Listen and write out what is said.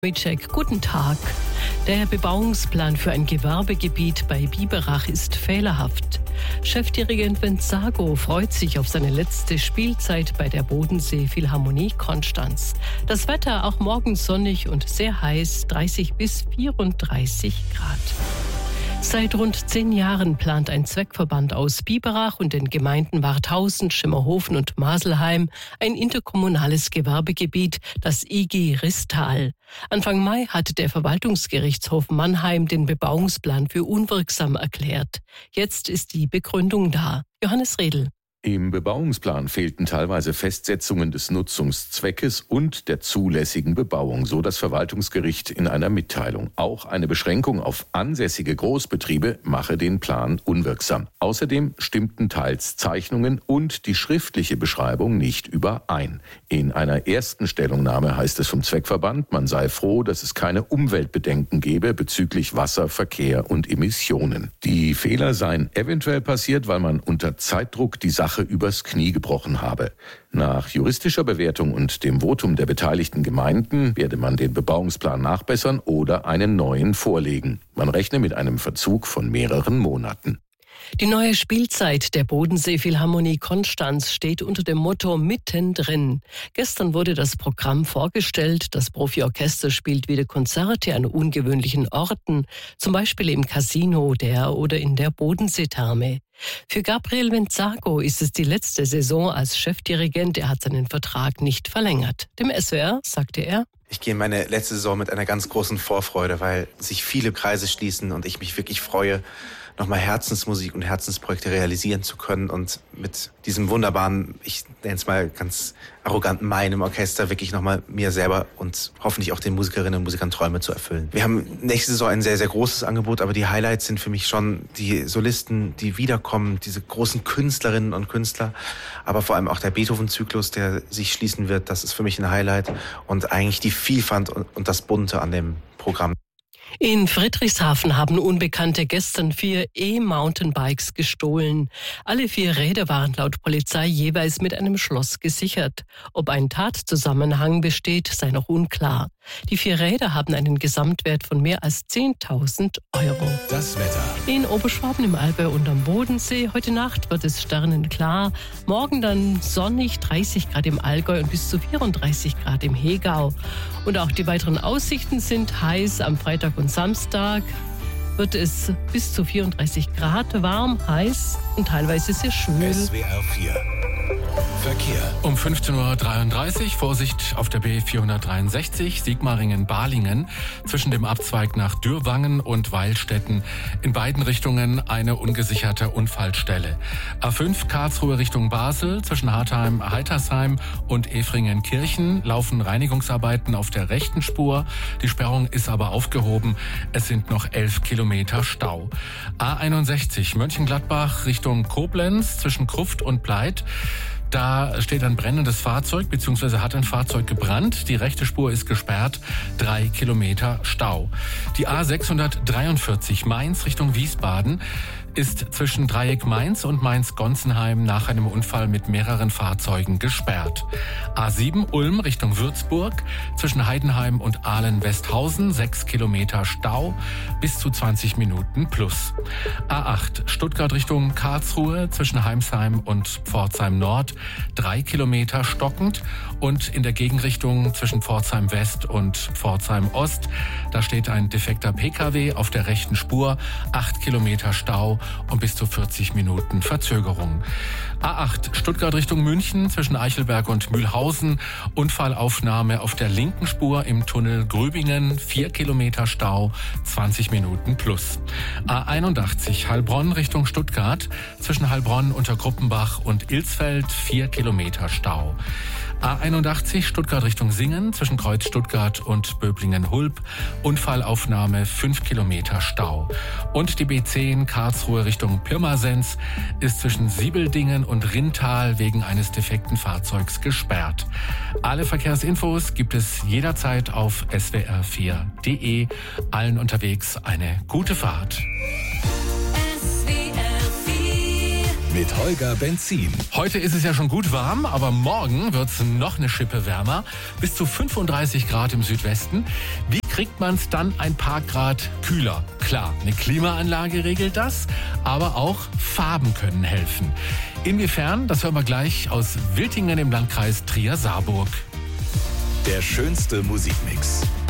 Mitschek, guten Tag. Der Bebauungsplan für ein Gewerbegebiet bei Biberach ist fehlerhaft. Chefdirigent Venzago freut sich auf seine letzte Spielzeit bei der Bodensee Philharmonie Konstanz. Das Wetter auch morgen sonnig und sehr heiß, 30 bis 34 Grad. Seit rund 10 Jahren plant ein Zweckverband aus Biberach und den Gemeinden Warthausen, Schimmerhofen und Maselheim ein interkommunales Gewerbegebiet, das IG Ristal. Anfang Mai hatte der Verwaltungsgerichtshof Mannheim den Bebauungsplan für unwirksam erklärt. Jetzt ist die Begründung da. Johannes Redl. Im Bebauungsplan fehlten teilweise Festsetzungen des Nutzungszweckes und der zulässigen Bebauung, so das Verwaltungsgericht in einer Mitteilung. Auch eine Beschränkung auf ansässige Großbetriebe mache den Plan unwirksam. Außerdem stimmten teils Zeichnungen und die schriftliche Beschreibung nicht überein. In einer ersten Stellungnahme heißt es vom Zweckverband, man sei froh, dass es keine Umweltbedenken gebe bezüglich Wasser, Verkehr und Emissionen. Die Fehler seien eventuell passiert, weil man unter Zeitdruck die Sache übers Knie gebrochen habe. Nach juristischer Bewertung und dem Votum der beteiligten Gemeinden werde man den Bebauungsplan nachbessern oder einen neuen vorlegen. Man rechne mit einem Verzug von mehreren Monaten. Die neue Spielzeit der Bodensee Philharmonie Konstanz steht unter dem Motto mittendrin. Gestern wurde das Programm vorgestellt. Das Profiorchester spielt wieder Konzerte an ungewöhnlichen Orten, zum Beispiel im Casino oder in der Bodenseetherme. Für Gabriel Venzago ist es die letzte Saison als Chefdirigent. Er hat seinen Vertrag nicht verlängert. Dem SWR sagte er: Ich gehe in meine letzte Saison mit einer ganz großen Vorfreude, weil sich viele Kreise schließen und ich mich wirklich freue, nochmal Herzensmusik und Herzensprojekte realisieren zu können und mit diesem wunderbaren, ich nenne es mal ganz arroganten meinem Orchester wirklich nochmal mir selber und hoffentlich auch den Musikerinnen und Musikern Träume zu erfüllen. Wir haben nächste Saison ein sehr, sehr großes Angebot, aber die Highlights sind für mich schon die Solisten, die wiederkommen, diese großen Künstlerinnen und Künstler, aber vor allem auch der Beethoven-Zyklus, der sich schließen wird, das ist für mich ein Highlight und eigentlich die Vielfalt und das Bunte an dem Programm. In Friedrichshafen haben Unbekannte gestern 4 E-Mountainbikes gestohlen. Alle 4 Räder waren laut Polizei jeweils mit einem Schloss gesichert. Ob ein Tatzusammenhang besteht, sei noch unklar. Die 4 Räder haben einen Gesamtwert von mehr als 10.000 Euro. Das Wetter. In Oberschwaben im Allgäu und am Bodensee. Heute Nacht wird es sternenklar. Morgen dann sonnig, 30 Grad im Allgäu und bis zu 34 Grad im Hegau. Und auch die weiteren Aussichten sind heiß. Am Freitag und Samstag wird es bis zu 34 Grad warm, heiß und teilweise sehr schwül. SWR 4. Verkehr. Um 15.33 Uhr Vorsicht auf der B463 Sigmaringen-Balingen zwischen dem Abzweig nach Dürrwangen und Weilstätten. In beiden Richtungen eine ungesicherte Unfallstelle. A5 Karlsruhe Richtung Basel zwischen Hartheim-Heitersheim und Efringen-Kirchen laufen Reinigungsarbeiten auf der rechten Spur. Die Sperrung ist aber aufgehoben. Es sind noch 11 Kilometer Stau. A61 Mönchengladbach Richtung Koblenz zwischen Krufft und Pleit. Da steht ein brennendes Fahrzeug, beziehungsweise hat ein Fahrzeug gebrannt. Die rechte Spur ist gesperrt, 3 Kilometer Stau. Die A643 Mainz Richtung Wiesbaden ist zwischen Dreieck Mainz und Mainz-Gonzenheim nach einem Unfall mit mehreren Fahrzeugen gesperrt. A7 Ulm Richtung Würzburg zwischen Heidenheim und Ahlen-Westhausen 6 Kilometer Stau, bis zu 20 Minuten plus. A8 Stuttgart Richtung Karlsruhe zwischen Heimsheim und Pforzheim Nord 3 Kilometer stockend und in der Gegenrichtung zwischen Pforzheim West und Pforzheim Ost, da steht ein defekter Pkw auf der rechten Spur, 8 Kilometer Stau und bis zu 40 Minuten Verzögerung. A8 Stuttgart Richtung München zwischen Eichelberg und Mühlhausen. Unfallaufnahme auf der linken Spur im Tunnel Grübingen. 4 Kilometer Stau, 20 Minuten plus. A81 Heilbronn Richtung Stuttgart zwischen Heilbronn, Untergruppenbach und Ilsfeld. 4 Kilometer Stau. A81 Stuttgart Richtung Singen zwischen Kreuz Stuttgart und Böblingen-Hulb. Unfallaufnahme 5 Kilometer Stau. Und die B10 Karlsruhe Richtung Pirmasens ist zwischen Siebeldingen und Rintal wegen eines defekten Fahrzeugs gesperrt. Alle Verkehrsinfos gibt es jederzeit auf swr4.de. Allen unterwegs eine gute Fahrt. SWR 4 mit Holger Benzin. Heute ist es ja schon gut warm, aber morgen wird es noch eine Schippe wärmer. Bis zu 35 Grad im Südwesten. Wie kriegt man es dann ein paar Grad kühler? Klar, eine Klimaanlage regelt das, aber auch Farben können helfen. Inwiefern, das hören wir gleich aus Wiltingen im Landkreis Trier-Saarburg. Der schönste Musikmix